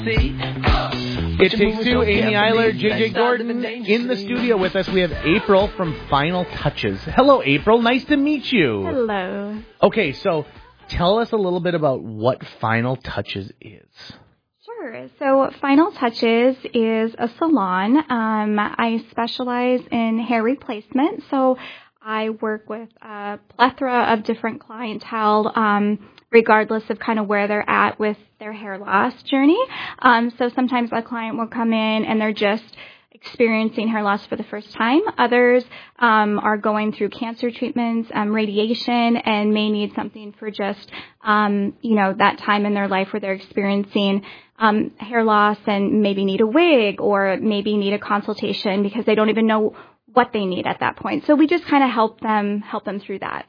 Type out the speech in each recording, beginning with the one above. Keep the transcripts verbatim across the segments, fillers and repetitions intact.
It Takes Two, Amy Eiler, J J Gordon. In the studio with us, we have April from Final Touches. Hello, April. Nice to meet you. Hello. Okay, so tell us a little bit about what Final Touches is. Sure. So Final Touches is a salon. Um, I specialize in hair replacement. So I work with a plethora of different clientele, um, regardless of kind of where they're at with their hair loss journey. Um, so sometimes a client will come in and they're just experiencing hair loss for the first time. Others um, are going through cancer treatments, um, radiation, and may need something for just, um, you know, that time in their life where they're experiencing um, hair loss and maybe need a wig or maybe need a consultation because they don't even know what they need at that point. So we just kind of help them help them through that.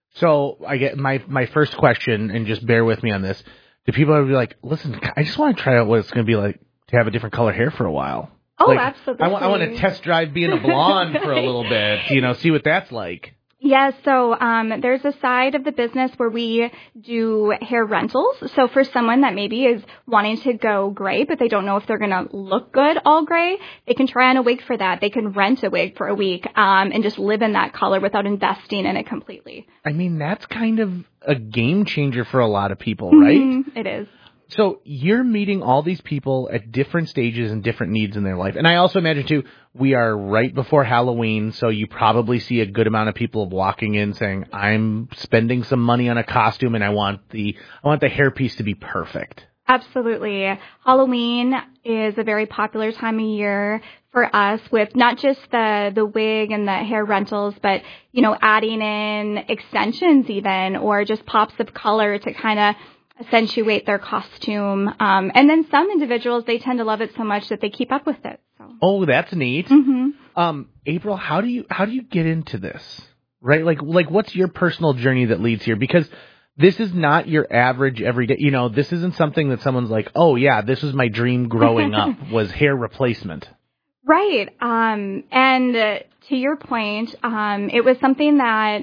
So I get my, my first question, and just bear with me on this. Do people be like, listen, I just want to try out what it's going to be like to have a different color hair for a while? Oh, like, absolutely. I want, I want to test drive being a blonde for a little bit, you know, see what that's like. Yes, yeah, so um, there's a side of the business where we do hair rentals. So for someone that maybe is wanting to go gray, but they don't know if they're going to look good all gray, they can try on a wig for that. They can rent a wig for a week um, and just live in that color without investing in it completely. I mean, that's kind of a game changer for a lot of people, right? Mm-hmm, it is. So you're meeting all these people at different stages and different needs in their life. And I also imagine, too, we are right before Halloween, so you probably see a good amount of people walking in saying, I'm spending some money on a costume and I want the I want the hairpiece to be perfect. Absolutely. Halloween is a very popular time of year for us with not just the, the wig and the hair rentals, but, you know, adding in extensions even or just pops of color to kind of accentuate their costume. Um, and then some individuals, they tend to love it so much that they keep up with it. So. Oh, that's neat. Mm-hmm. Um, April, how do you how do you get into this? Right? Like like what's your personal journey that leads here? Because this is not your average everyday, you know, this isn't something that someone's like, oh yeah, this was my dream growing up was hair replacement. Right. Um, and uh, to your point, um, it was something that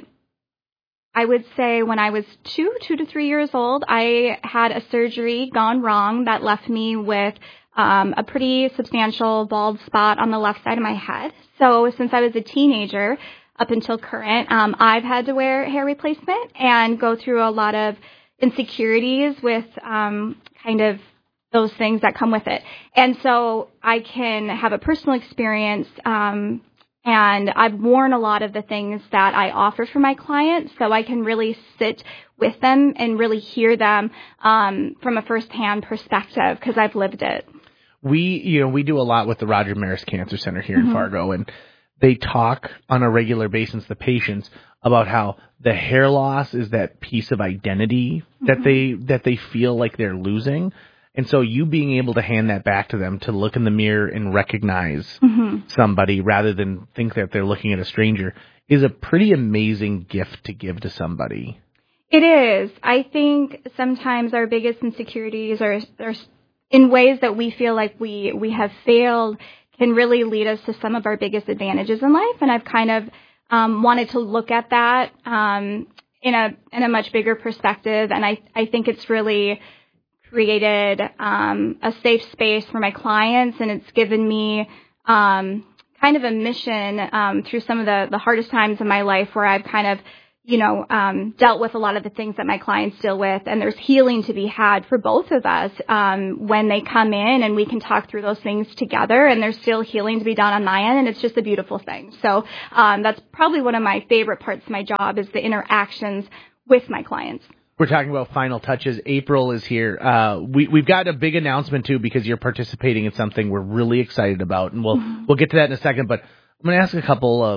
I would say when I was two, two to three years old, I had a surgery gone wrong that left me with um, a pretty substantial bald spot on the left side of my head. So since I was a teenager up until current, um, I've had to wear hair replacement and go through a lot of insecurities with um, kind of those things that come with it. And so I can have a personal experience um And I've worn a lot of the things that I offer for my clients, so I can really sit with them and really hear them um, from a firsthand perspective because I've lived it. We, you know, we do a lot with the Roger Maris Cancer Center here Mm-hmm. in Fargo, and they talk on a regular basis, the patients, about how the hair loss is that piece of identity mm-hmm. that they that they feel like they're losing. And so you being able to hand that back to them to look in the mirror and recognize mm-hmm. somebody rather than think that they're looking at a stranger is a pretty amazing gift to give to somebody. It is. I think sometimes our biggest insecurities are, are in ways that we feel like we, we have failed can really lead us to some of our biggest advantages in life. And I've kind of um, wanted to look at that um, in a in a much bigger perspective. And I, I think it's really created um, a safe space for my clients, and it's given me um, kind of a mission um, through some of the, the hardest times in my life where I've kind of, you know, um, dealt with a lot of the things that my clients deal with, and there's healing to be had for both of us um, when they come in, and we can talk through those things together, and there's still healing to be done on my end, and it's just a beautiful thing. So um, that's probably one of my favorite parts of my job is the interactions with my clients. We're talking about Final Touches. April is here. Uh, we, we've got a big announcement, too, because you're participating in something we're really excited about. And we'll mm-hmm. we'll get to that in a second. But I'm going to ask a couple of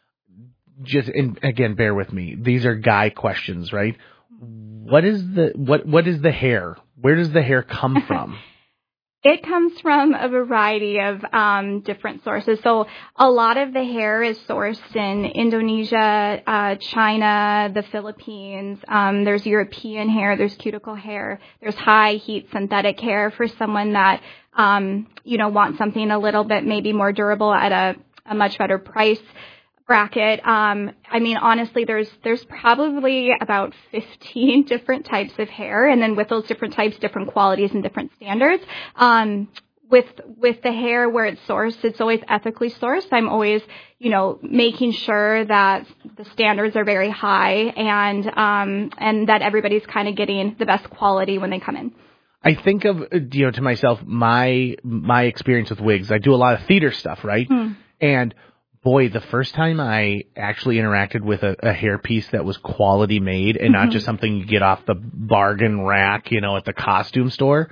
just, and again, bear with me. These are guy questions, right? What is the what what is the hair? Where does the hair come from? It comes from a variety of um, different sources. So a lot of the hair is sourced in Indonesia, uh, China, the Philippines. Um, there's European hair. There's cuticle hair. There's high heat synthetic hair for someone that, um, you know, wants something a little bit maybe more durable at a, a much better price bracket. Um, I mean, honestly, there's there's probably about fifteen different types of hair, and then with those different types, different qualities and different standards. Um, with with the hair where it's sourced, it's always ethically sourced. I'm always, you know, making sure that the standards are very high, and um, and that everybody's kind of getting the best quality when they come in. I think of, you know, to myself, my my experience with wigs. I do a lot of theater stuff, right? Hmm. And boy, the first time I actually interacted with a, a hairpiece that was quality made and mm-hmm. not just something you get off the bargain rack, you know, at the costume store.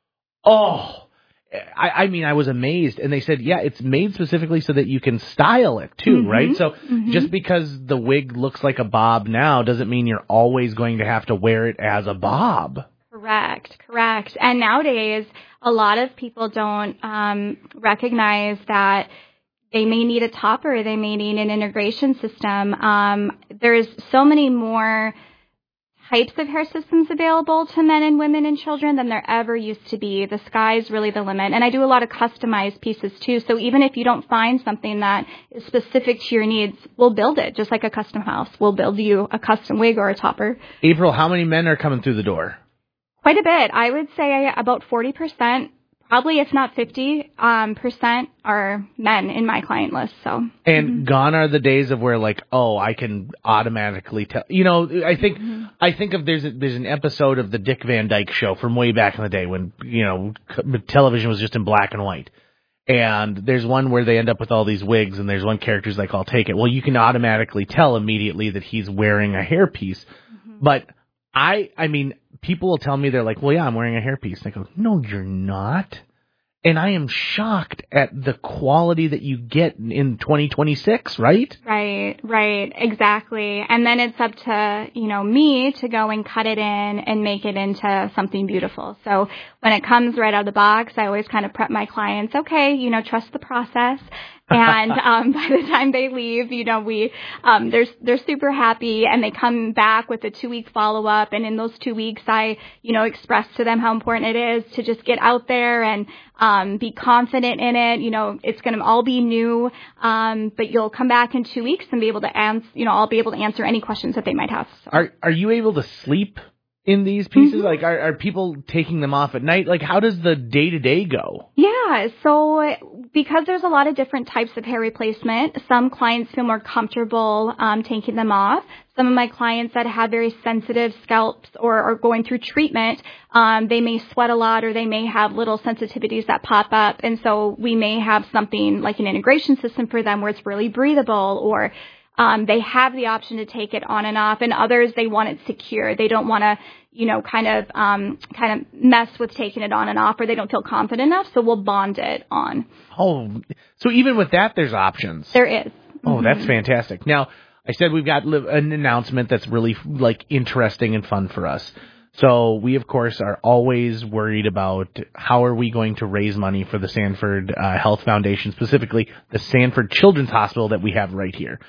Oh, I, I mean, I was amazed. And they said, yeah, it's made specifically so that you can style it too, mm-hmm. right? So mm-hmm. just because the wig looks like a bob now doesn't mean you're always going to have to wear it as a bob. Correct, correct. And nowadays, a lot of people don't um, recognize that they may need a topper, they may need an integration system. Um, there's so many more types of hair systems available to men and women and children than there ever used to be. The sky's really the limit. And I do a lot of customized pieces too. So even if you don't find something that is specific to your needs, we'll build it just like a custom house. We'll build you a custom wig or a topper. April, how many men are coming through the door? Quite a bit. I would say about forty percent. Probably, if not fifty um, percent, are men in my client list. So, and mm-hmm. gone are the days of where, like, oh, I can automatically tell. You know, I think mm-hmm. I think of there's a, there's an episode of the Dick Van Dyke Show from way back in the day when, you know, television was just in black and white. And there's one where they end up with all these wigs, and there's one character's like, I'll take it. Well, you can automatically tell immediately that he's wearing a hairpiece. Mm-hmm. But I, I mean, people will tell me, they're like, well, yeah, I'm wearing a hairpiece. And I go, no, you're not. And I am shocked at the quality that you get in twenty twenty-six, right? Right, right, exactly. And then it's up to, you know, me to go and cut it in and make it into something beautiful. So when it comes right out of the box, I always kind of prep my clients, okay, you know, trust the process. And um, by the time they leave, you know, we um, they're they're super happy, and they come back with a two week follow up. And in those two weeks, I you know express to them how important it is to just get out there and um, be confident in it. You know, it's going to all be new, um, but you'll come back in two weeks and be able to answer. You know, I'll be able to answer any questions that they might have. So. Are Are you able to sleep in these pieces? Mm-hmm. Like, are, are people taking them off at night? Like, how does the day-to-day go? Yeah, so because there's a lot of different types of hair replacement, some clients feel more comfortable um, taking them off. Some of my clients that have very sensitive scalps or are going through treatment, um, they may sweat a lot, or they may have little sensitivities that pop up. And so we may have something like an integration system for them where it's really breathable, or Um, they have the option to take it on and off, and others, they want it secure. They don't want to, you know, kind of, um, kind of mess with taking it on and off, or they don't feel confident enough. So we'll bond it on. Oh, so even with that, there's options. There is. Oh, mm-hmm. That's fantastic. Now, I said we've got an announcement that's really like interesting and fun for us. So we, of course, are always worried about how are we going to raise money for the Sanford uh, Health Foundation, specifically the Sanford Children's Hospital that we have right here.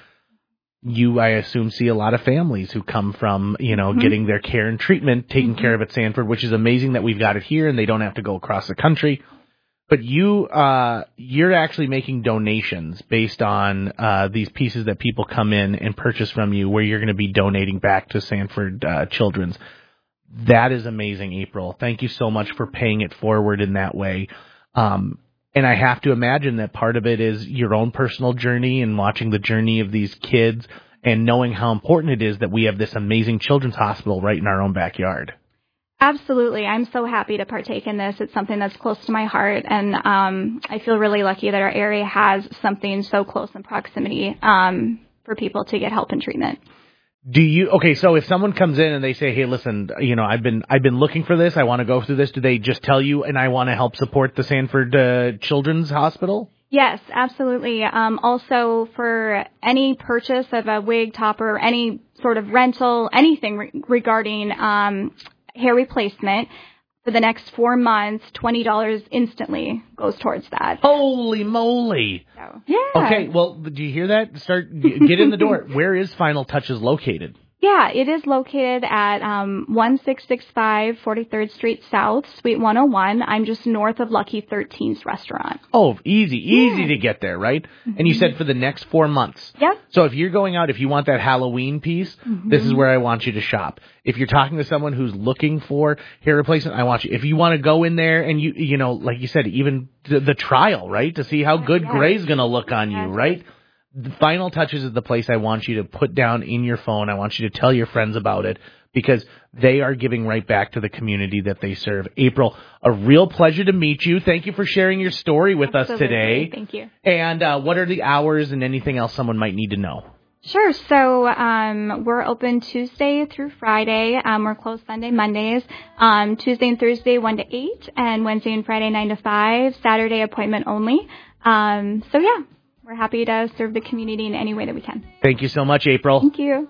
You, I assume, see a lot of families who come from, you know, mm-hmm. getting their care and treatment taken mm-hmm. care of at Sanford, which is amazing that we've got it here and they don't have to go across the country. But you, uh, you're actually making donations based on uh, these pieces that people come in and purchase from you, where you're going to be donating back to Sanford uh, Children's. That is amazing, April. Thank you so much for paying it forward in that way. Um, And I have to imagine that part of it is your own personal journey and watching the journey of these kids and knowing how important it is that we have this amazing children's hospital right in our own backyard. Absolutely. I'm so happy to partake in this. It's something that's close to my heart, and um, I feel really lucky that our area has something so close in proximity um, for people to get help and treatment. Do you, okay, so if someone comes in and they say, hey, listen, you know, I've been, I've been looking for this, I want to go through this, do they just tell you, and I want to help support the Sanford uh, Children's Hospital? Yes, absolutely. Um, also, for any purchase of a wig, topper, or any sort of rental, anything re- regarding um, hair replacement, for the next four months, twenty dollars instantly goes towards that. Holy moly. So, yeah. Okay, well, do you hear that? Start, get in the door. Where is Final Touches located? Yeah, it is located at um, one six six five forty-third Street South, Suite one oh one. I'm just north of Lucky thirteen's restaurant. Oh, easy, easy yeah. to get there, right? Mm-hmm. And you said for the next four months. Yep. So if you're going out, if you want that Halloween piece, mm-hmm. this is where I want you to shop. If you're talking to someone who's looking for hair replacement, I want you. If you want to go in there and you, you know, like you said, even the, the trial, right, to see how good yes. gray's going to look on you, right? The Final Touches is the place I want you to put down in your phone. I want you to tell your friends about it because they are giving right back to the community that they serve. April, a real pleasure to meet you. Thank you for sharing your story with Absolutely. us today. Thank you. And uh, what are the hours and anything else someone might need to know? Sure. So um, we're open Tuesday through Friday. Um, we're closed Sunday, Mondays. Um, Tuesday and Thursday, one to eight, and Wednesday and Friday, nine to five. Saturday, appointment only. Um, so, yeah. We're happy to serve the community in any way that we can. Thank you so much, April. Thank you.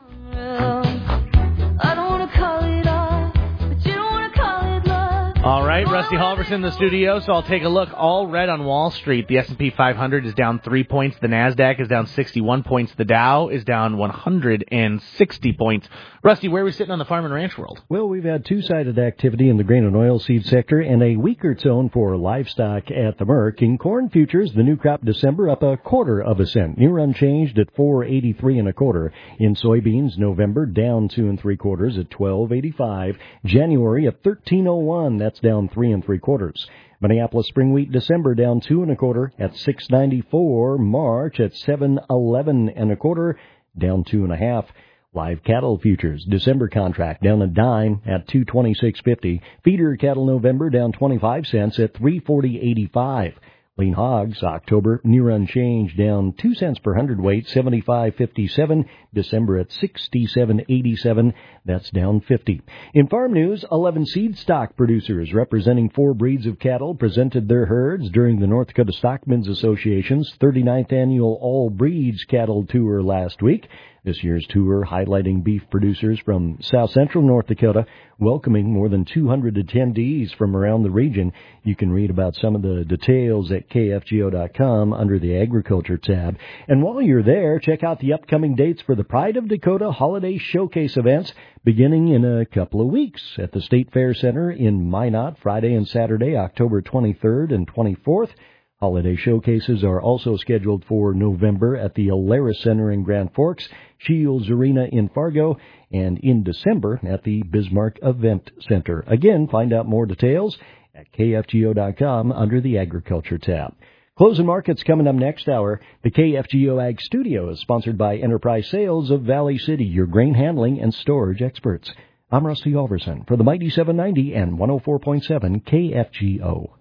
All right, Rusty Halverson in the studio, so I'll take a look. All red on Wall Street. The S and P five hundred is down three points. The NASDAQ is down sixty-one points. The Dow is down one hundred sixty points. Rusty, where are we sitting on the farm and ranch world? Well, we've had two-sided activity in the grain and oilseed sector and a weaker tone for livestock at the Merc. In corn futures, the new crop December up a quarter of a cent, near unchanged at four eighty-three and a quarter. In soybeans, November down two and three quarters at twelve eighty-five. January at thirteen oh one. That's down three and three quarters. Minneapolis spring wheat December down two and a quarter at six ninety-four. March at seven eleven and a quarter, down two and a half. Live cattle futures December contract down a dime at two twenty-six fifty. Feeder cattle November down twenty-five cents at three forty eighty-five. Lean hogs October near unchanged, down two cents per hundredweight, seventy-five fifty-seven. December at sixty-seven eighty-seven. That's down fifty. In farm news, eleven seed stock producers representing four breeds of cattle presented their herds during the North Dakota Stockmen's Association's thirty-ninth annual All Breeds Cattle Tour last week. This year's tour highlighting beef producers from south central North Dakota, welcoming more than two hundred attendees from around the region. You can read about some of the details at K F G O dot com under the Agriculture tab. And while you're there, check out the upcoming dates for the Pride of Dakota Holiday Showcase events beginning in a couple of weeks at the State Fair Center in Minot, Friday and Saturday, October twenty-third and twenty-fourth. Holiday showcases are also scheduled for November at the Alaris Center in Grand Forks, Shields Arena in Fargo, and in December at the Bismarck Event Center. Again, find out more details at K F G O dot com under the Agriculture tab. Closing markets coming up next hour. The K F G O Ag Studio is sponsored by Enterprise Sales of Valley City, your grain handling and storage experts. I'm Rusty Halverson for the Mighty seven ninety and one oh four point seven K F G O.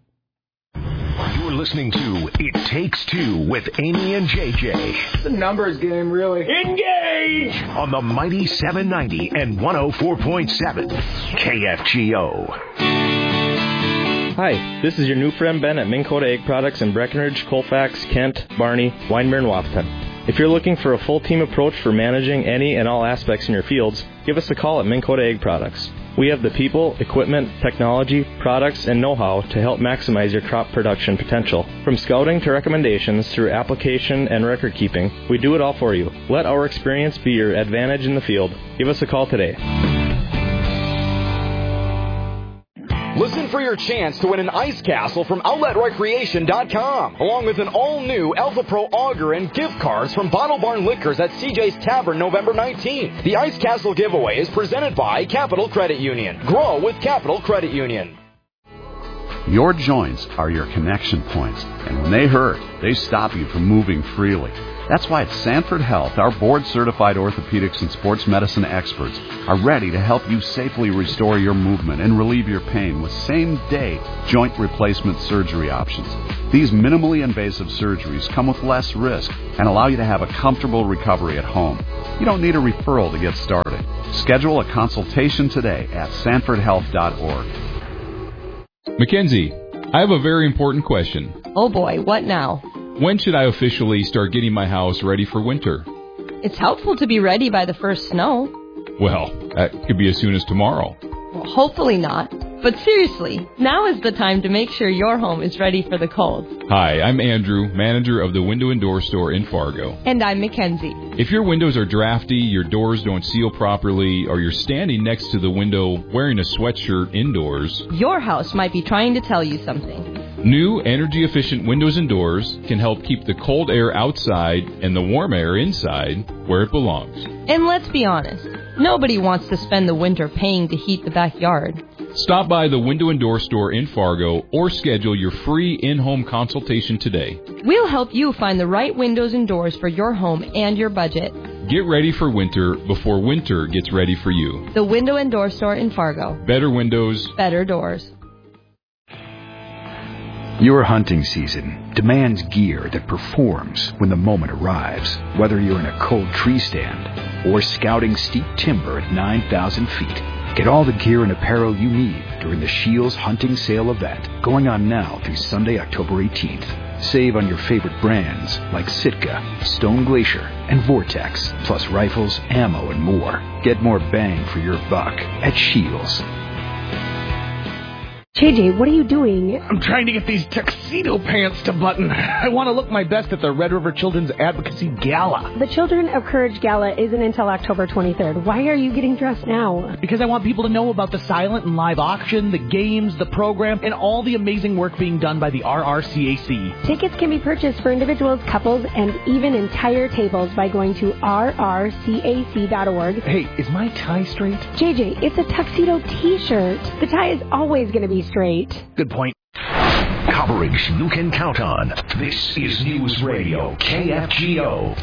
You're listening to It Takes Two with Amy and J J. The numbers game, really. Engage! On the Mighty seven ninety and one oh four point seven K F G O. Hi, this is your new friend Ben at Minn Kota Egg Products in Breckenridge, Colfax, Kent, Barney, Weinberg, and Wapaton. If you're looking for a full team approach for managing any and all aspects in your fields, give us a call at Minn Kota Egg Products. We have the people, equipment, technology, products, and know-how to help maximize your crop production potential. From scouting to recommendations through application and record keeping, we do it all for you. Let our experience be your advantage in the field. Give us a call today. Listen for your chance to win an ice castle from outlet recreation dot com, along with an all-new Alpha Pro auger and gift cards from Bottle Barn Liquors at C J's Tavern November nineteenth. The Ice Castle giveaway is presented by Capital Credit Union. Grow with Capital Credit Union. Your joints are your connection points, and when they hurt, they stop you from moving freely. That's why at Sanford Health, our board-certified orthopedics and sports medicine experts are ready to help you safely restore your movement and relieve your pain with same-day joint replacement surgery options. These minimally invasive surgeries come with less risk and allow you to have a comfortable recovery at home. You don't need a referral to get started. Schedule a consultation today at sanford health dot org. Mackenzie, I have a very important question. Oh boy, what now? When should I officially start getting my house ready for winter? It's helpful to be ready by the first snow. Well, that could be as soon as tomorrow. Well, hopefully not. But seriously, now is the time to make sure your home is ready for the cold. Hi, I'm Andrew, manager of the Window and Door Store in Fargo. And I'm Mackenzie. If your windows are drafty, your doors don't seal properly, or you're standing next to the window wearing a sweatshirt indoors, your house might be trying to tell you something. New energy-efficient windows and doors can help keep the cold air outside and the warm air inside where it belongs. And let's be honest, nobody wants to spend the winter paying to heat the backyard. Stop by the Window and Door Store in Fargo or schedule your free in-home consultation today. We'll help you find the right windows and doors for your home and your budget. Get ready for winter before winter gets ready for you. The Window and Door Store in Fargo. Better windows. Better doors. Your hunting season demands gear that performs when the moment arrives. Whether you're in a cold tree stand or scouting steep timber at nine thousand feet, get all the gear and apparel you need during the Shields Hunting Sale event, going on now through Sunday, October eighteenth. Save on your favorite brands like Sitka, Stone Glacier, and Vortex, plus rifles, ammo, and more. Get more bang for your buck at Shields. J J, what are you doing? I'm trying to get these tuxedo pants to button. I want to look my best at the Red River Children's Advocacy Gala. The Children of Courage Gala isn't until October twenty-third. Why are you getting dressed now? Because I want people to know about the silent and live auction, the games, the program, and all the amazing work being done by the R R C A C. Tickets can be purchased for individuals, couples, and even entire tables by going to R R C A C dot org. Hey, is my tie straight? J J, it's a tuxedo t-shirt. The tie is always going to be straight. Good point. Coverage you can count on. This is News Radio K F G O.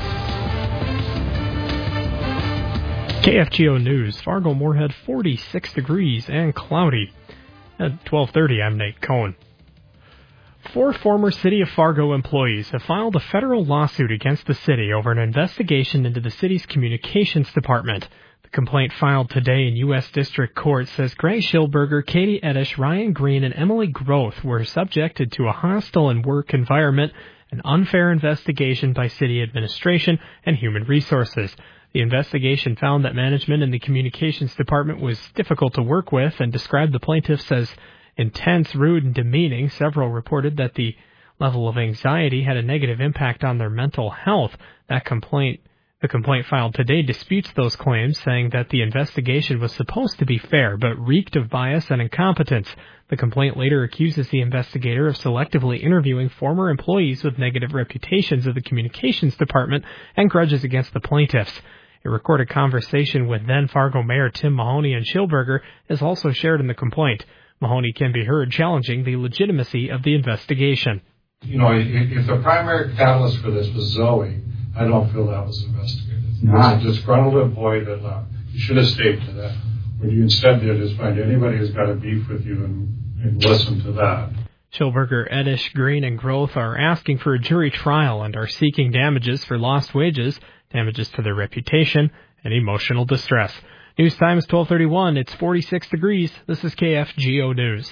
K F G O News, Fargo Moorhead forty-six degrees and cloudy. At twelve thirty, I'm Nate Cohen. Four former City of Fargo employees have filed a federal lawsuit against the city over an investigation into the city's communications department. The complaint filed today in U S District Court says Greg Schilberger, Katie Edish, Ryan Green, and Emily Groth were subjected to a hostile and work environment, an unfair investigation by city administration and human resources. The investigation found that management in the communications department was difficult to work with and described the plaintiffs as intense, rude, and demeaning. Several reported that the level of anxiety had a negative impact on their mental health. That complaint The complaint filed today disputes those claims, saying that the investigation was supposed to be fair, but reeked of bias and incompetence. The complaint later accuses the investigator of selectively interviewing former employees with negative reputations of the communications department and grudges against the plaintiffs. A recorded conversation with then Fargo Mayor Tim Mahoney and Schilberger is also shared in the complaint. Mahoney can be heard challenging the legitimacy of the investigation. You know, if the primary catalyst for this was Zoe, I don't feel that was investigated. It was a disgruntled employee that left. You should have stayed to that. What you instead did is find anybody who's got a beef with you and, and listen to that. Schilberger, Edish, Green, and Groth are asking for a jury trial and are seeking damages for lost wages, damages to their reputation, and emotional distress. News time is twelve thirty-one. It's forty-six degrees. This is K F G O News.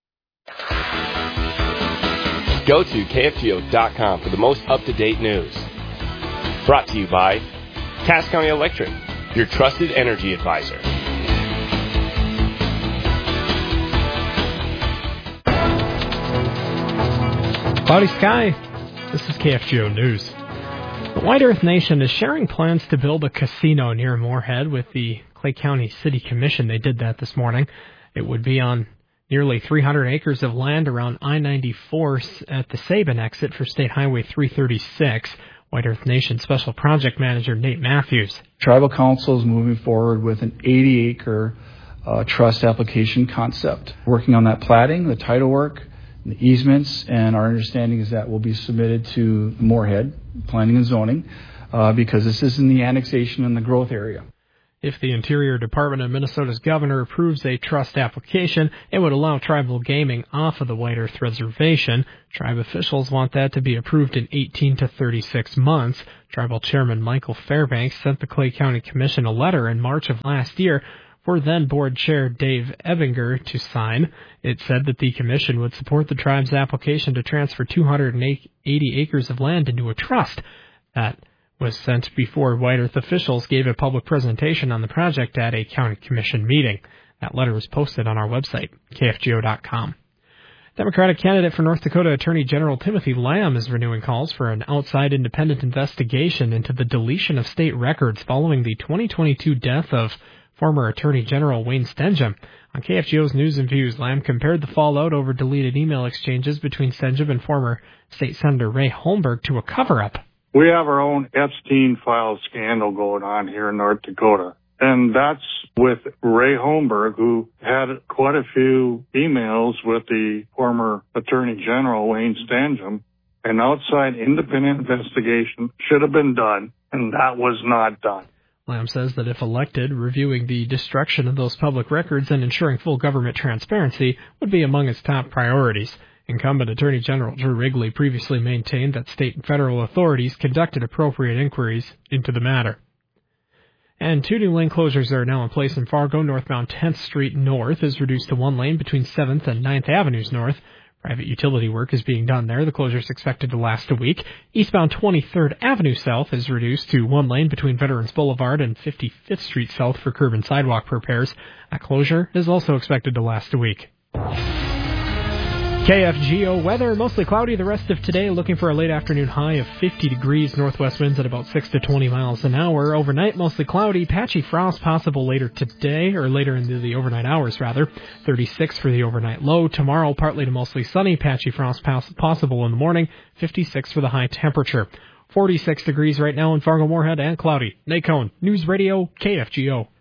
Go to K F G O dot com for the most up-to-date news. Brought to you by Cass County Electric, your trusted energy advisor. Cloudy sky. This is K F G O News. The White Earth Nation is sharing plans to build a casino near Moorhead with the Clay County City Commission. They did that this morning. It would be on nearly three hundred acres of land around I ninety-four at the Sabin exit for State Highway three thirty-six. White Earth Nation Special Project Manager Nate Matthews. Tribal Council is moving forward with an eighty acre uh, trust application concept. Working on that platting, the title work, and the easements, and our understanding is that will be submitted to Moorhead Planning and Zoning uh, because this is in the annexation and the growth area. If the Interior Department of Minnesota's governor approves a trust application, it would allow tribal gaming off of the White Earth Reservation. Tribe officials want that to be approved in eighteen to thirty-six months. Tribal Chairman Michael Fairbanks sent the Clay County Commission a letter in March of last year for then Board Chair Dave Ebinger to sign. It said that the Commission would support the tribe's application to transfer two hundred eighty acres of land into a trust. That was sent before White Earth officials gave a public presentation on the project at a county commission meeting. That letter was posted on our website, K F G O dot com. Democratic candidate for North Dakota Attorney General Timothy Lamb is renewing calls for an outside independent investigation into the deletion of state records following the twenty twenty-two death of former Attorney General Wayne Stenjum. On K F G O's News and Views, Lamb compared the fallout over deleted email exchanges between Stenjum and former State Senator Ray Holmberg to a cover-up. We have our own Epstein file scandal going on here in North Dakota. And that's with Ray Holmberg, who had quite a few emails with the former Attorney General, Wayne Stenjum. An outside independent investigation should have been done, and that was not done. Lamb says that if elected, reviewing the destruction of those public records and ensuring full government transparency would be among his top priorities. Incumbent Attorney General Drew Wrigley previously maintained that state and federal authorities conducted appropriate inquiries into the matter. And two new lane closures are now in place in Fargo. Northbound tenth Street North is reduced to one lane between seventh and ninth Avenues North. Private utility work is being done there. The closure is expected to last a week. Eastbound twenty-third Avenue South is reduced to one lane between Veterans Boulevard and fifty-fifth Street South for curb and sidewalk repairs. That closure is also expected to last a week. K F G O weather, mostly cloudy the rest of today, looking for a late afternoon high of fifty degrees, northwest winds at about six to twenty miles an hour. Overnight, mostly cloudy, patchy frost possible later today, or later into the overnight hours, rather. thirty-six for the overnight low. Tomorrow, partly to mostly sunny, patchy frost pass- possible in the morning, fifty-six for the high temperature. forty-six degrees right now in Fargo-Moorhead and cloudy. Nate Cohn, News Radio, K F G O.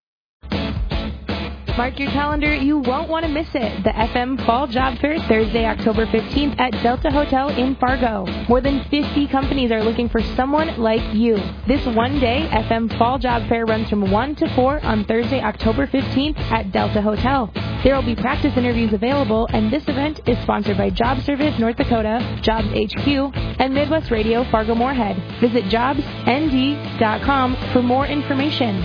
Mark your calendar, you won't want to miss it. The F M Fall Job Fair, Thursday, October fifteenth at Delta Hotel in Fargo. More than fifty companies are looking for someone like you. This one-day F M Fall Job Fair runs from one to four on Thursday, October fifteenth at Delta Hotel. There will be practice interviews available, and this event is sponsored by Job Service North Dakota, Jobs H Q, and Midwest Radio Fargo-Moorhead. Visit jobs n d dot com for more information.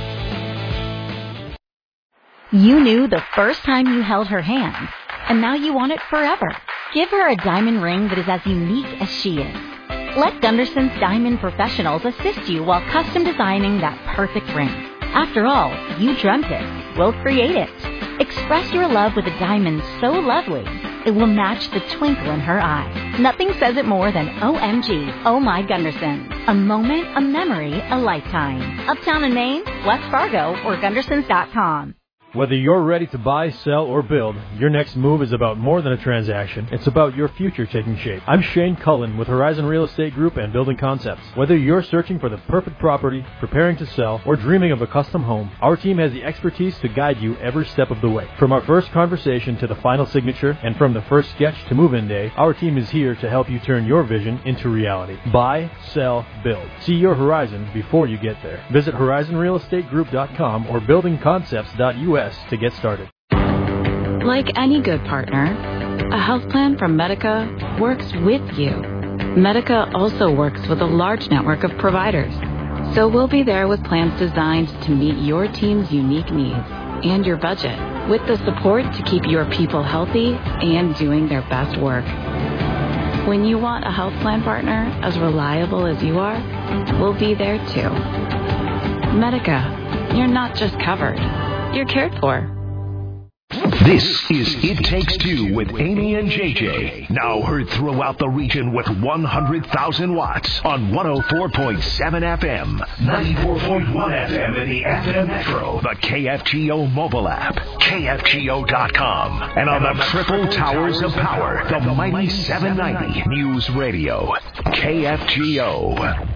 You knew the first time you held her hand, and now you want it forever. Give her a diamond ring that is as unique as she is. Let Gunderson's Diamond Professionals assist you while custom designing that perfect ring. After all, you dreamt it. We'll create it. Express your love with a diamond so lovely, it will match the twinkle in her eye. Nothing says it more than O M G, Oh My Gunderson. A moment, a memory, a lifetime. Uptown in Maine, West Fargo, or Gundersons dot com. Whether you're ready to buy, sell, or build, your next move is about more than a transaction. It's about your future taking shape. I'm Shane Cullen with Horizon Real Estate Group and Building Concepts. Whether you're searching for the perfect property, preparing to sell, or dreaming of a custom home, our team has the expertise to guide you every step of the way. From our first conversation to the final signature, and from the first sketch to move-in day, our team is here to help you turn your vision into reality. Buy, sell, build. See your horizon before you get there. Visit horizon real estate group dot com or building concepts dot U S to get started. Like any good partner, a health plan from Medica works with you. Medica also works with a large network of providers, so we'll be there with plans designed to meet your team's unique needs and your budget, with the support to keep your people healthy and doing their best work. When you want a health plan partner as reliable as you are, we'll be there too. Medica, you're not just covered, you're cared for. This is It Takes Two with Amy and J J. Now heard throughout the region with one hundred thousand watts on one oh four point seven F M, ninety-four point one F M in the F M Metro, the K F G O mobile app, K F G O dot com, and on the triple towers of power, the mighty seven ninety News Radio, K F G O.